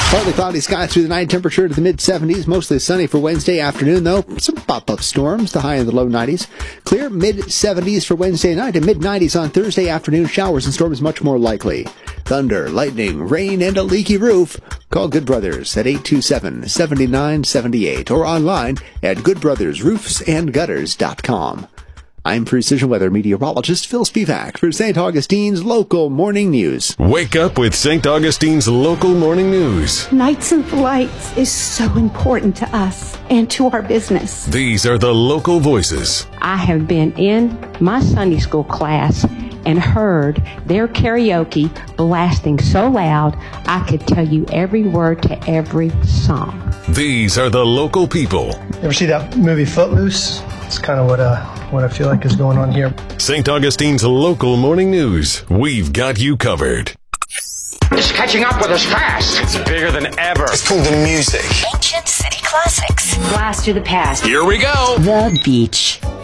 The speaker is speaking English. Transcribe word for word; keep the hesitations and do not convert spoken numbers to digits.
Partly cloudy skies through the night, temperature to the mid seventies. Mostly sunny for Wednesday afternoon, though. Some pop-up storms, the high in the low nineties. Clear mid seventies for Wednesday night and mid nineties on Thursday afternoon. Showers and storms much more likely. Thunder, lightning, rain, and a leaky roof. Call Good Brothers at eight two seven, seven nine seven eight or online at good brothers roofs and gutters dot com. I'm Precision Weather meteorologist Phil Spivak for Saint Augustine's Local Morning News. Wake up with Saint Augustine's Local Morning News. Knights and Lights is so important to us and to our business. These are the local voices. I have been in my Sunday school class and heard their karaoke blasting so loud I could tell you every word to every song. These are the local people. You ever see that movie Footloose? It's kind of what uh, what I feel like is going on here. Saint Augustine's Local Morning News. We've got you covered. It's catching up with us fast. It's bigger than ever. It's called the music. Ancient City Classics. Blast through the past. Here we go. The Beach.